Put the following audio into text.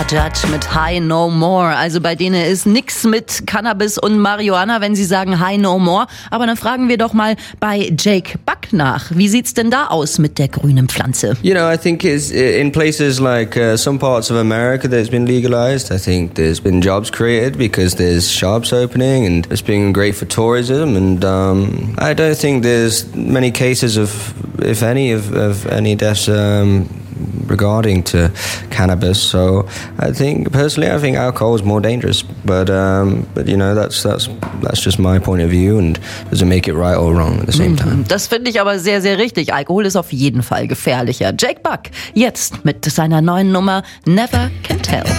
Judge mit High No More. Also bei denen ist nix mit Cannabis und Marihuana, wenn sie sagen High No More. Aber dann fragen wir doch mal bei Jake Buck nach. Wie sieht's denn da aus mit der grünen Pflanze? You know, I think it's in places like some parts of America that it's been legalized. I think there's been jobs created because there's shops opening and it's been great for tourism. And I don't think there's many cases of, if any, of any deaths regarding to cannabis. So I think alcohol is more dangerous. But you know, that's just my point of view and doesn't make it right or wrong at the same time. Das finde ich aber sehr, sehr richtig. Alkohol ist auf jeden Fall gefährlicher. Jake Buck jetzt mit seiner neuen Nummer Never Can Tell.